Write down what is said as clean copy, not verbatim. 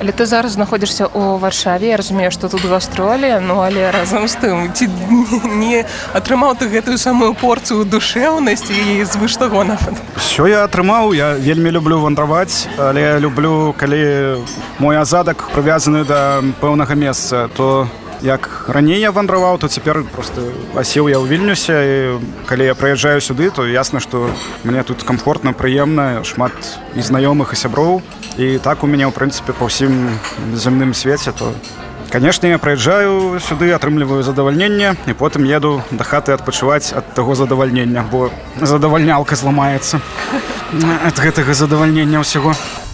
Але ты зараз знаходзішся ў Варшаве, я разумею, што тут гастролі, ну але разам з тым, ці не атрымаў ты гэтую самую порцыю душэўнасці і звыш таго нават? Що я атрымаў? Я вельмі люблю вандраваць, але я люблю, калі мой азадак прывязаны да пэўнага месца, то як раней я вандраваў, то цяпер просто асеў я ў Вільнюсе, і калі я прыязджаю сюды, то ясна, што мне тут комфортна, прыемна, шмат і знаёмых, і сяброў. І так у мяне, ў прынцыпе, па ўсім зямным свеце, то, канешне, я прыязджаю сюды, атрымліваю задавальненне, і потым еду да хаты адпачываць ад таго задавальнення, бо задавальнялка зламаецца ад гэтага задавальнення ўсяго.